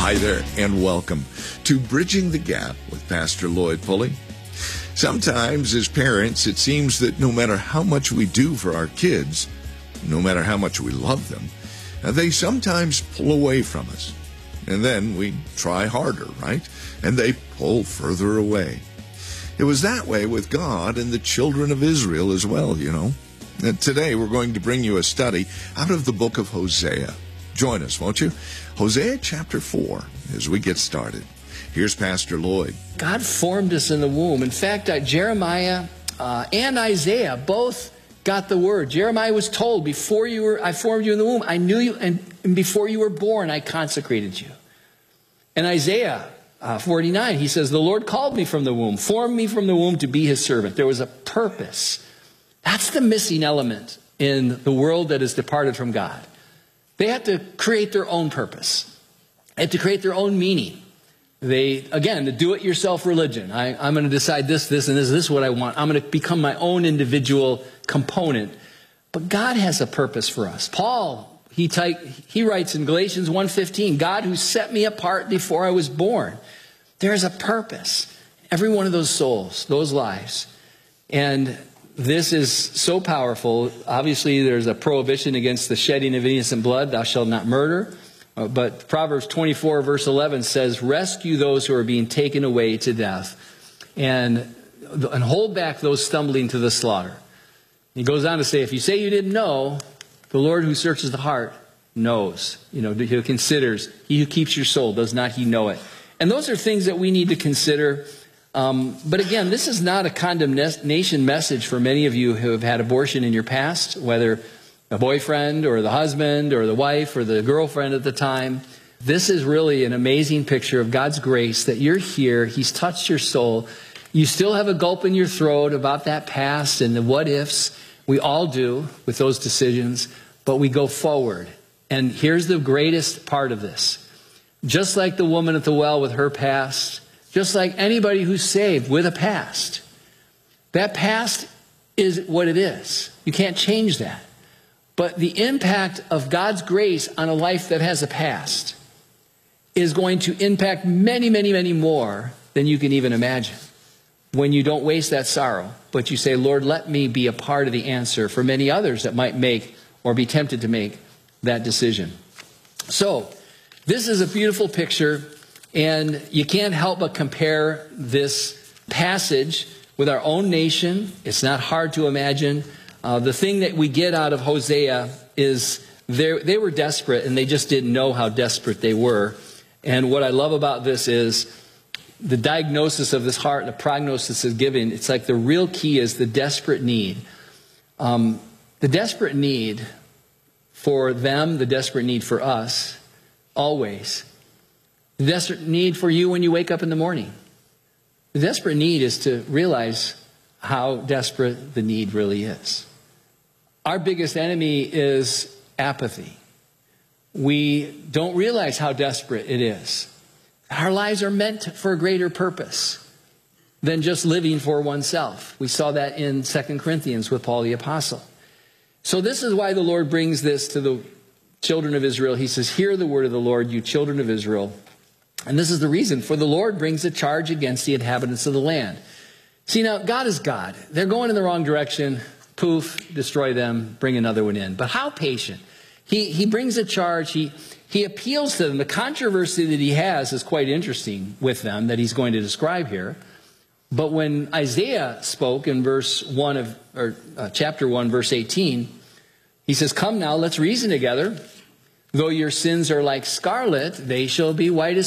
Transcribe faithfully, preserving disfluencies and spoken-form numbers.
Hi there, and welcome to Bridging the Gap with Pastor Lloyd Pulley. Sometimes, as parents, it seems that no matter how much we do for our kids, no matter how much we love them, they sometimes pull away from us. And then we try harder, right? And they pull further away. It was that way with God and the children of Israel as well, you know. And today we're going to bring you a study out of the book of Hosea. Join us, won't you? Hosea chapter four as we get started. Here's Pastor Lloyd. God formed us in the womb. In fact, uh, Jeremiah uh, and Isaiah both got the word. Jeremiah was told, before you were, I formed you in the womb. I knew you, and, and before you were born, I consecrated you. And Isaiah uh, forty-nine, he says, the Lord called me from the womb, formed me from the womb to be his servant. There was a purpose. That's the missing element in the world that has departed from God. They had to create their own purpose. They had to create their own meaning. They, again, the do-it-yourself religion. I, I'm going to decide this, this, and this. This is what I want. I'm going to become my own individual component. But God has a purpose for us. Paul, he, type, he writes in Galatians one fifteen, God who set me apart before I was born. There's a purpose. Every one of those souls, those lives. And this is so powerful. Obviously, there's a prohibition against the shedding of innocent blood. Thou shalt not murder. Uh, but Proverbs twenty-four, verse eleven says, rescue those who are being taken away to death and, and hold back those stumbling to the slaughter. He goes on to say, if you say you didn't know, the Lord who searches the heart knows. You know, he considers. He who keeps your soul, does not he know it? And those are things that we need to consider. Um, but again, this is not a condemnation message for many of you who have had abortion in your past, whether the boyfriend or the husband or the wife or the girlfriend at the time. This is really an amazing picture of God's grace that you're here. He's touched your soul. You still have a gulp in your throat about that past and the what ifs. We all do with those decisions, but we go forward. And here's the greatest part of this. Just like the woman at the well with her past, just like anybody who's saved with a past, that past is what it is. You can't change that. But the impact of God's grace on a life that has a past is going to impact many, many, many more than you can even imagine. When you don't waste that sorrow, but you say, Lord, let me be a part of the answer for many others that might make or be tempted to make that decision. So, this is a beautiful picture, and you can't help but compare this passage with our own nation. It's not hard to imagine. Uh, the thing that we get out of Hosea is they were desperate, and they just didn't know how desperate they were. And what I love about this is the diagnosis of this heart and the prognosis is given. It's like the real key is the desperate need. Um, the desperate need for them, the desperate need for us, always. The desperate need for you when you wake up in the morning. The desperate need is to realize how desperate the need really is. Our biggest enemy is apathy. We don't realize how desperate it is. Our lives are meant for a greater purpose than just living for oneself. We saw that in Second Corinthians with Paul the Apostle. So this is why the Lord brings this to the children of Israel. He says, hear the word of the Lord, you children of Israel. And this is the reason, for the Lord brings a charge against the inhabitants of the land. See, now, God is God. They're going in the wrong direction. Poof, destroy them, bring another one in. But how patient. He, he brings a charge. He, he appeals to them. The controversy that he has is quite interesting with them that he's going to describe here. But when Isaiah spoke in verse one of, or uh, chapter one, verse eighteen, he says, come now, let's reason together. Though your sins are like scarlet, they shall be white as